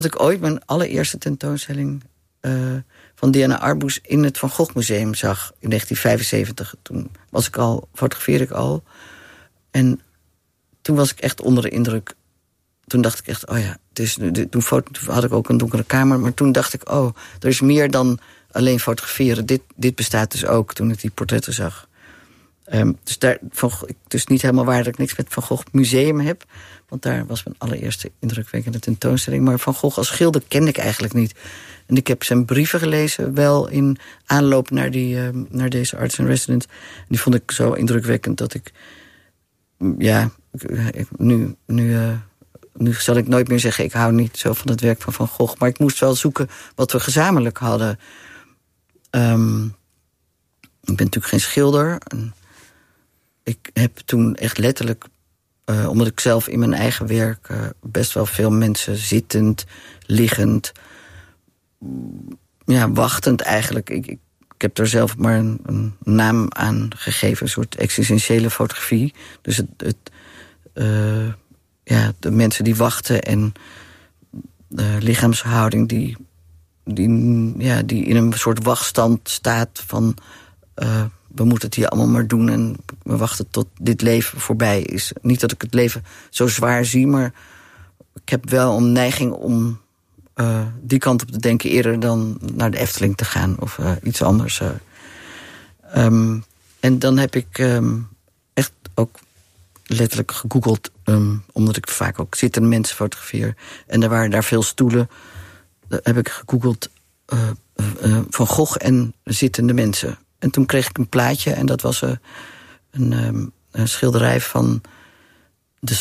Dat ik ooit mijn allereerste tentoonstelling van Diana Arbus in het Van Gogh Museum zag in 1975. Toen fotografeerde ik al. En toen was ik echt onder de indruk. Toen dacht ik echt, toen had ik ook een donkere kamer. Maar toen dacht ik, er is meer dan alleen fotograferen. Dit bestaat dus ook, toen ik die portretten zag. Dus niet helemaal waar dat ik niks met Van Gogh Museum heb. Want daar was mijn allereerste indrukwekkende tentoonstelling. Maar Van Gogh als schilder kende ik eigenlijk niet. En ik heb zijn brieven gelezen, wel in aanloop naar deze Arts in Residence. En die vond ik zo indrukwekkend dat ik... Nu zal ik nooit meer zeggen, ik hou niet zo van het werk van Van Gogh. Maar ik moest wel zoeken wat we gezamenlijk hadden. Ik ben natuurlijk geen schilder. En ik heb toen echt letterlijk, omdat ik zelf in mijn eigen werk best wel veel mensen zittend, liggend, wachtend eigenlijk. Ik heb er zelf maar een naam aan gegeven, een soort existentiële fotografie. Dus de mensen die wachten en lichaamshouding die in een soort wachtstand staat van we moeten het hier allemaal maar doen en we wachten tot dit leven voorbij is. Niet dat ik het leven zo zwaar zie, maar ik heb wel een neiging om die kant op te denken eerder dan naar de Efteling te gaan of iets anders. En dan heb ik echt ook letterlijk gegoogeld, omdat ik vaak ook zittende mensen fotografeer. En er waren daar veel stoelen. Daar heb ik gegoogeld Van Gogh en zittende mensen. En toen kreeg ik een plaatje en dat was een schilderij van The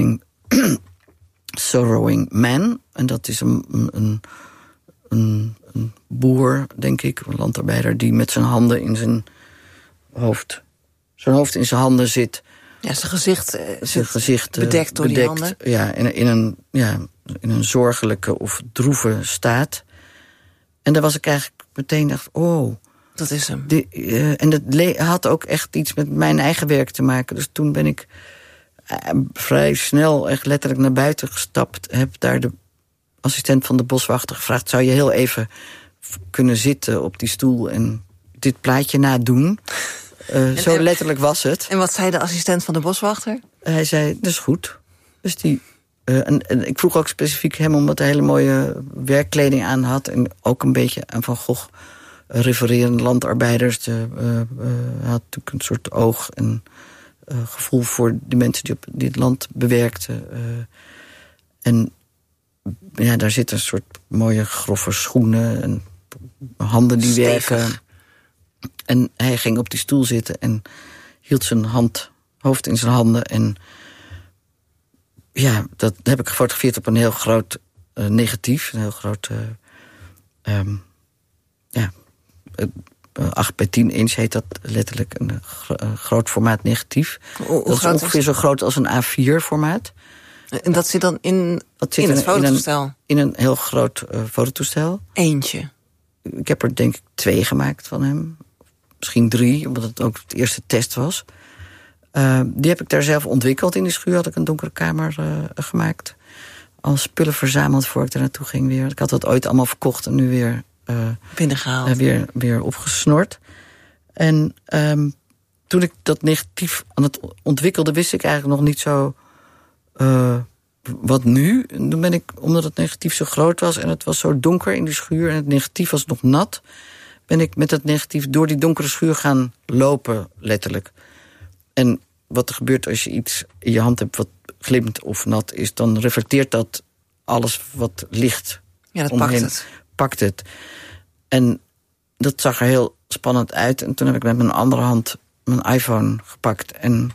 Sorrowing Man. En dat is een boer, denk ik, een landarbeider, die met zijn handen in zijn hoofd in zijn handen zit. Ja, zijn gezicht bedekt door die handen. Ja, in een zorgelijke of droeve staat. En daar was ik eigenlijk meteen dacht, dat is hem. En dat had ook echt iets met mijn eigen werk te maken. Dus toen ben ik vrij snel echt letterlijk naar buiten gestapt. Heb daar de assistent van de boswachter gevraagd, zou je heel even kunnen zitten op die stoel en dit plaatje nadoen? Zo letterlijk was het. En wat zei de assistent van de boswachter? Hij zei, dat is goed. Dus en ik vroeg ook specifiek hem, omdat hij hele mooie werkkleding aan had en ook een beetje aan Van Gogh refererende landarbeiders. Hij had natuurlijk een soort oog en gevoel voor de mensen die op dit land bewerkten. En daar zitten een soort mooie grove schoenen en handen die stevig werken. En hij ging op die stoel zitten en hield zijn hoofd in zijn handen. En dat heb ik gefotografeerd op een heel groot negatief. Een heel groot 8 bij 10 inch heet dat letterlijk. Een groot formaat negatief. Dat is ongeveer zo groot als een A4 formaat. En dat zit dan in het fototoestel? In een heel groot fototoestel. Eentje? Ik heb er denk ik 2 gemaakt van hem. Misschien 3, omdat het ook het eerste test was. Die heb ik daar zelf ontwikkeld. In die schuur had ik een donkere kamer gemaakt. Al spullen verzameld voor ik er naartoe ging weer. Ik had dat ooit allemaal verkocht en nu weer binnengehaald. Weer opgesnort. En toen ik dat negatief aan het ontwikkelde, wist ik eigenlijk nog niet zo wat nu. En toen ben ik, omdat het negatief zo groot was en het was zo donker in die schuur en het negatief was nog nat, ben ik met het negatief door die donkere schuur gaan lopen, letterlijk. En wat er gebeurt als je iets in je hand hebt wat glimt of nat is, dan reflecteert dat alles wat licht omheen. Pakt het. En dat zag er heel spannend uit. En toen heb ik met mijn andere hand mijn iPhone gepakt en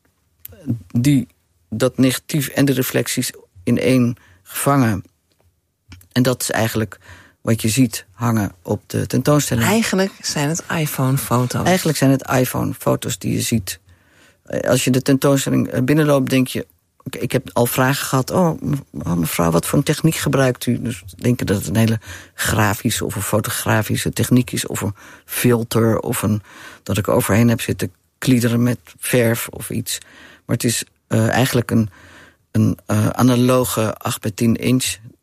dat negatief en de reflecties in één gevangen. En dat is eigenlijk wat je ziet hangen op de tentoonstelling. Eigenlijk zijn het iPhone-foto's. Eigenlijk zijn het iPhone-foto's die je ziet. Als je de tentoonstelling binnenloopt, denk je, ik heb al vragen gehad, mevrouw, wat voor een techniek gebruikt u? Dus denken dat het een hele grafische of een fotografische techniek is, of een filter, of dat ik overheen heb zitten kliederen met verf of iets. Maar het is eigenlijk een analoge 8 bij 10 inch